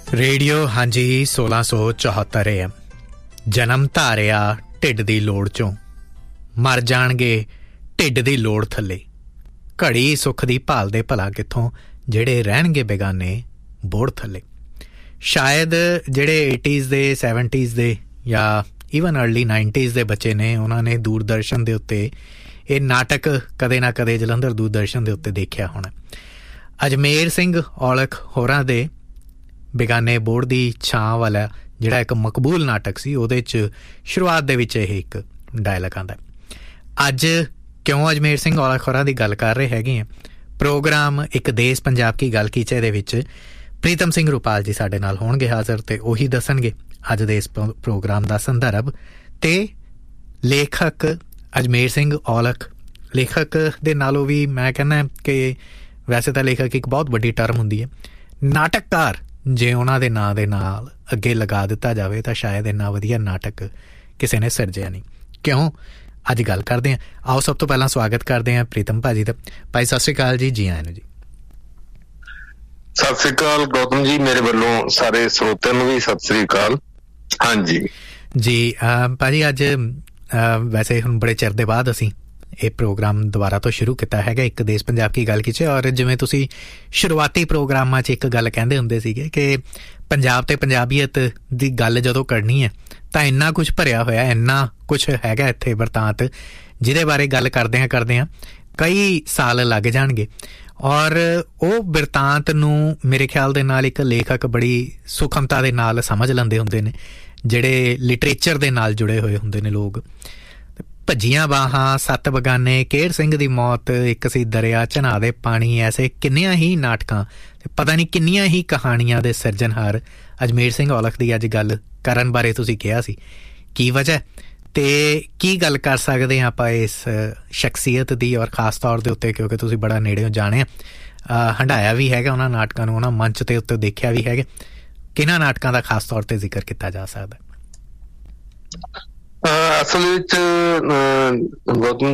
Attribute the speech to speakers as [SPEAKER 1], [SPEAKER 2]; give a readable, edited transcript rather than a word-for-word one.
[SPEAKER 1] Radio ਹਾਂਜੀ 1674 AM ਜਨਮ ਧਾਰਿਆ ਢਿੱਡ ਦੀ ਲੋੜ ਚੋਂ, ਮਰ ਜਾਣਗੇ ਢਿੱਡ ਦੀ ਲੋੜ ਥੱਲੇ, ਘੜੀ ਸੁੱਖ ਦੀ ਭਾਲਦੇ ਭਲਾ ਕਿੱਥੋਂ, ਜਿਹੜੇ ਰਹਿਣਗੇ ਬੇਗਾਨੇ ਬੋੜ ਥੱਲੇ। ਸ਼ਾਇਦ ਜਿਹੜੇ 80s ਦੇ 70s ਦੇ ਜਾਂ ਈਵਨ ਅਰਲੀ 90s ਦੇ ਬੱਚੇ ਨੇ, ਉਹਨਾਂ ਨੇ ਦੂਰਦਰਸ਼ਨ ਦੇ ਉੱਤੇ ਇਹ ਨਾਟਕ ਕਦੇ ਨਾ ਕਦੇ ਜਲੰਧਰ ਦੂਰਦਰਸ਼ਨ ਦੇ ਉੱਤੇ ਦੇਖਿਆ ਹੋਣਾ। ਅਜਮੇਰ ਸਿੰਘ ਔਲਖ ਹੋਰਾਂ ਦੇ ਬੇਗਾਨੇ ਬੋੜ ਦੀ ਛਾਂ ਵਾਲਾ ਜਿਹੜਾ ਇੱਕ ਮਕਬੂਲ ਨਾਟਕ ਸੀ, ਉਹਦੇ 'ਚ ਸ਼ੁਰੂਆਤ ਦੇ ਵਿੱਚ ਇਹ ਇੱਕ ਡਾਇਲਾਗ ਆਉਂਦਾ। ਅੱਜ ਕਿਉਂ ਅਜਮੇਰ ਸਿੰਘ ਔਲਖ ਹੋਰਾਂ ਦੀ ਗੱਲ ਕਰ ਰਹੇ ਹੈਗੇ ਆ, ਪ੍ਰੋਗਰਾਮ ਇੱਕ ਦੇਸ਼ ਪੰਜਾਬ ਕੀ ਗੱਲ ਕੀਚੇ ਦੇ ਵਿੱਚ ਪ੍ਰੀਤਮ ਸਿੰਘ ਰੁਪਾਲ ਜੀ ਸਾਡੇ ਨਾਲ ਹੋਣਗੇ ਹਾਜ਼ਰ, ਤੇ ਉਹੀ ਦੱਸਣਗੇ ਅੱਜ ਦੇ ਇਸ ਪ੍ਰੋਗਰਾਮ ਦਾ ਸੰਦਰਭ। ਤੇ ਲੇਖਕ ਅਜਮੇਰ ਸਿੰਘ ਔਲਖ, ਲੇਖਕ ਦੇ ਨਾਲੋਂ ਵੀ ਮੈਂ ਕਹਿੰਦਾ ਕਿ ਵੈਸੇ ਤਾਂ ਲੇਖਕ ਇੱਕ ਬਹੁਤ ਵੱਡੀ ਟਰਮ ਹੁੰਦੀ ਹੈ, ਨਾਟਕਕਾਰ ਜੇ ਉਹਨਾਂ ਦੇ ਨਾਂ ਦੇ ਨਾਲ ਅੱਗੇ ਲਗਾ ਦਿੱਤਾ ਜਾਵੇ ਤਾਂ ਸ਼ਾਇਦ ਇੰਨਾ ਵਧੀਆ ਨਾਟਕ ਕਿਸੇ ਨੇ ਸਿਰਜਿਆ ਨਹੀਂ। ਕਿਉਂ ਅੱਜ ਗੱਲ ਕਰਦੇ ਹਾਂ, ਆਓ ਸਭ ਤੋਂ ਪਹਿਲਾਂ ਸਵਾਗਤ ਕਰਦੇ ਹਾਂ ਪ੍ਰੀਤਮ ਭਾਜੀ ਦਾ। ਭਾਈ ਸਤਿ ਸ਼੍ਰੀ ਅਕਾਲ ਜੀ, ਜੀ ਆਇਆਂ ਨੂੰ ਜੀ।
[SPEAKER 2] ਸਤਿ ਸ੍ਰੀ ਅਕਾਲ ਗੌਤਮ ਜੀ, ਮੇਰੇ ਵੱਲੋਂ ਸਾਰੇ ਸਰੋਤਿਆਂ ਨੂੰ ਵੀ ਸਤਿ ਸ੍ਰੀ ਅਕਾਲ। ਹਾਂਜੀ
[SPEAKER 1] ਜੀ ਭਾਜੀ, ਅੱਜ ਵੈਸੇ ਹੁਣ ਬੜੇ ਚਿਰ ਦੇ ਬਾਅਦ ਅਸੀਂ ਇਹ ਪ੍ਰੋਗਰਾਮ ਦੁਬਾਰਾ ਤੋਂ ਸ਼ੁਰੂ ਕੀਤਾ ਹੈਗਾ, ਇੱਕ ਦੇਸ਼ ਪੰਜਾਬ ਕੀ ਗੱਲ ਕੀਚੇ। ਔਰ ਜਿਵੇਂ ਤੁਸੀਂ ਸ਼ੁਰੂਆਤੀ ਪ੍ਰੋਗਰਾਮਾਂ 'ਚ ਇੱਕ ਗੱਲ ਕਹਿੰਦੇ ਹੁੰਦੇ ਸੀਗੇ ਕਿ ਪੰਜਾਬ ਤੇ ਪੰਜਾਬੀਅਤ ਦੀ ਗੱਲ ਜਦੋਂ ਕਰਨੀ ਹੈ ਤਾਂ ਇੰਨਾ ਕੁਛ ਭਰਿਆ ਹੋਇਆ, ਇੰਨਾ ਕੁਛ ਹੈਗਾ ਇੱਥੇ ਵਰਤਾਂਤ, ਜਿਹਦੇ ਬਾਰੇ ਗੱਲ ਕਰਦਿਆਂ ਕਈ ਸਾਲ ਲੱਗ ਜਾਣਗੇ। ਔਰ ਉਹ ਬਿਰਤਾਂਤ ਨੂੰ ਮੇਰੇ ਖਿਆਲ ਦੇ ਨਾਲ ਇੱਕ ਲੇਖਕ ਬੜੀ ਸੂਖਮਤਾ ਦੇ ਨਾਲ ਸਮਝ ਲੈਂਦੇ ਹੁੰਦੇ ਨੇ, ਜਿਹੜੇ ਲਿਟਰੇਚਰ ਦੇ ਨਾਲ ਜੁੜੇ ਹੋਏ ਹੁੰਦੇ ਨੇ ਲੋਕ। ਭੱਜੀਆਂ ਬਾਹਾਂ, ਸੱਤ ਬਗਾਨੇ, ਕੇਹਰ ਸਿੰਘ ਦੀ ਮੌਤ, ਇੱਕ ਸੀ ਦਰਿਆ, ਝਨਾ ਦੇ ਪਾਣੀ, ਐਸੇ ਕਿੰਨੀਆਂ ਹੀ ਨਾਟਕਾਂ ਤੇ ਪਤਾ ਨਹੀਂ ਕਿੰਨੀਆਂ ਹੀ ਕਹਾਣੀਆਂ ਦੇ ਸਿਰਜਣਹਾਰ ਅਜਮੇਰ ਸਿੰਘ ਔਲਖ ਦੀ ਅੱਜ ਗੱਲ ਕਰਨ ਬਾਰੇ ਤੁਸੀਂ ਕਿਹਾ ਸੀ। ਕੀ ਵਜ੍ਹਾ ਤੇ ਕੀ ਗੱਲ ਕਰ ਸਕਦੇ ਹਾਂ ਆਪਾਂ ਇਸ ਸ਼ਖਸੀਅਤ ਦੀ, ਔਰ ਖ਼ਾਸ ਤੌਰ ਦੇ ਉੱਤੇ ਕਿਉਂਕਿ ਤੁਸੀਂ ਬੜਾ ਨੇੜਿਓਂ ਜਾਣਿਆ, ਹੰਢਾਇਆ ਵੀ ਹੈਗਾ ਉਹਨਾਂ ਨਾਟਕਾਂ ਨੂੰ, ਉਹਨਾਂ ਮੰਚ ਦੇ ਉੱਤੇ ਦੇਖਿਆ ਵੀ ਹੈਗਾ, ਕਿਹਨਾਂ ਨਾਟਕਾਂ ਦਾ ਖ਼ਾਸ ਤੌਰ 'ਤੇ ਜ਼ਿਕਰ ਕੀਤਾ ਜਾ ਸਕਦਾ?
[SPEAKER 2] ਅਸਲ ਵਿੱਚ ਗੌਤਮ